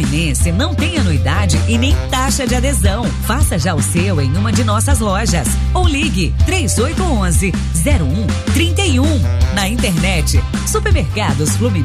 Fluminense não tem anuidade e nem taxa de adesão. Faça já o seu em uma de nossas lojas. Ou ligue 3811-0131. Na internet, Supermercados Fluminense.